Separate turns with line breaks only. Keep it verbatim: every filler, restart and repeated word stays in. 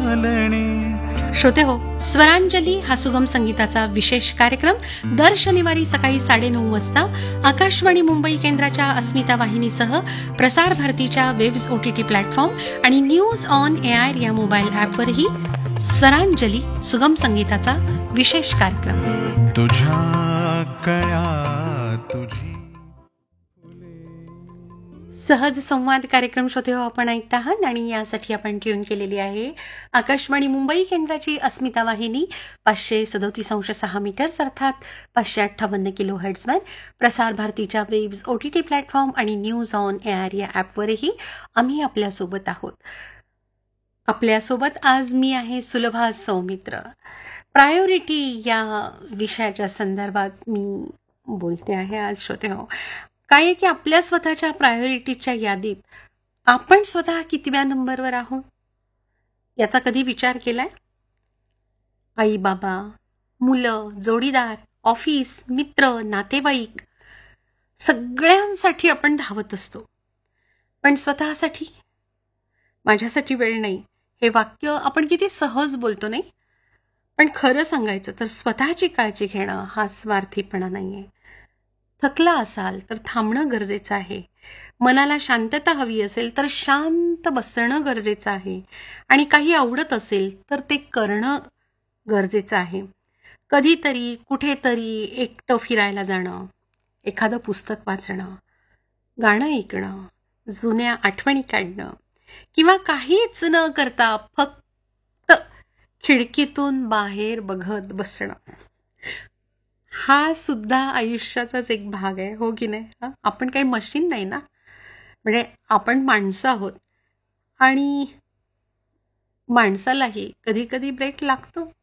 चालणे.
श्रोते हो, स्वरांजली हा सुगम संगीताचा विशेष कार्यक्रम दर शनिवारी सकाळी साडेनऊ वाजता आकाशवाणी मुंबई केंद्राच्या अस्मिता वाहिनीसह प्रसार भारतीच्या वेब्स ओटीटी प्लॅटफॉर्म आणि न्यूज ऑन एआर या मोबाईल ॲपवरही स्वरांजली सुगम संगीताचा विशेष कार्यक्रम.
तुझ्या कळ्या तुझी
सहज संवाद कार्यक्रम श्रोते हो आपण ऐकत आहात आणि यासाठी आपण ट्यून केलेली आहे आकाशवाणी मुंबई केंद्राची अस्मिता वाहिनी पाचशे सदोतीस अंश सहा मीटर्स अर्थात पाचशे अठ्ठावन्न किलो हर्ट्झवर. प्रसार भारतीच्या वेब्स ओटीटी प्लॅटफॉर्म आणि न्यूज ऑन एआर या ॲपवरही आम्ही आपल्यासोबत आहोत. आपल्यासोबत आज मी आहे सुलभा सौमित्र. प्रायोरिटी या विषयाच्या संदर्भात मी बोलते आहे आज श्रोते हो. काय आहे की आपल्या स्वतःच्या प्रायोरिटीच्या यादीत आपण स्वतः कितव्या नंबरवर आहोत याचा कधी विचार केलाय? आई बाबा, मुलं, जोडीदार, ऑफिस, मित्र, नातेवाईक सगळ्यांसाठी आपण धावत असतो, पण स्वतःसाठी माझ्यासाठी वेळ नाही हे वाक्य आपण किती सहज बोलतो नाही. पण खरं सांगायचं तर स्वतःची काळजी घेणं हा स्वार्थीपणा नाहीये. थकला असाल तर थांबणं गरजेचं आहे. मनाला शांतता हवी असेल तर शांत बसणं गरजेचं आहे. आणि काही आवडत असेल तर ते करणं गरजेचं आहे. कधीतरी कुठेतरी एकटं फिरायला जाणं, एखादं पुस्तक वाचणं, गाणं ऐकणं, जुन्या आठवणी काढणं किंवा काहीच न करता फक्त खिडकीतून बाहेर बघत बसणं हा सुद्धा आयुष्याचाच एक भाग आहे, हो की नाही? हा, आपण काही मशीन नाही ना, म्हणजे आपण माणसं आहोत आणि माणसालाही कधी कधी ब्रेक लागतो.